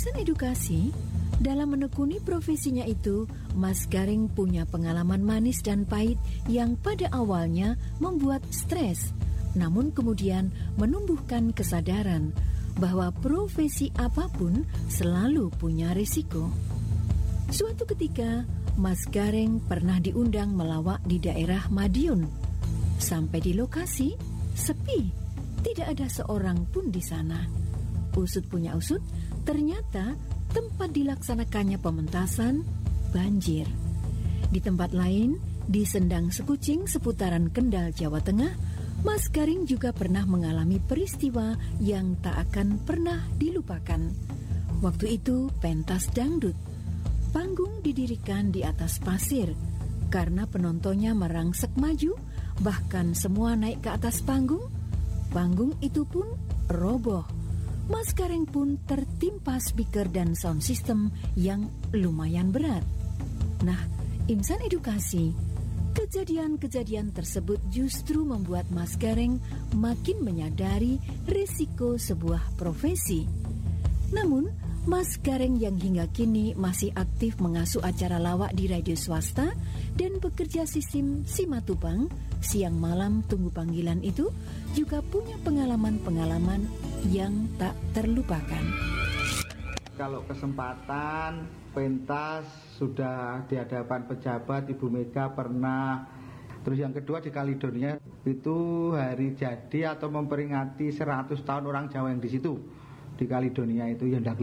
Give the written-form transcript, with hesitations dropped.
Insan edukasi, dalam menekuni profesinya itu, Mas Garing punya pengalaman manis dan pahit yang pada awalnya membuat stres, namun kemudian menumbuhkan kesadaran bahwa profesi apapun selalu punya risiko. Suatu ketika, Mas Garing pernah diundang melawak di daerah Madiun. Sampai di lokasi, sepi, tidak ada seorang pun di sana. Usut punya usut, ternyata tempat dilaksanakannya pementasan banjir. Di tempat lain, di Sendang Sekucing seputaran Kendal, Jawa Tengah, Mas Garing juga pernah mengalami peristiwa yang tak akan pernah dilupakan. Waktu itu pentas dangdut. Panggung didirikan di atas pasir. Karena penontonnya merangsek maju, bahkan semua naik ke atas panggung, panggung itu pun roboh. Mas Garing pun tertimpa speaker dan sound system yang lumayan berat. Nah, insan edukasi, kejadian-kejadian tersebut justru membuat Mas Garing makin menyadari risiko sebuah profesi. Namun, Mas Garing yang hingga kini masih aktif mengasuh acara lawak di radio swasta dan bekerja sistem Simatupang, siang malam tunggu panggilan itu, juga punya pengalaman-pengalaman yang tak terlupakan. Kalau kesempatan pentas sudah di hadapan pejabat, Ibu Mega pernah. Terus yang kedua di Kaledonia itu hari jadi atau memperingati 100 tahun orang Jawa yang di situ di Kaledonia itu yang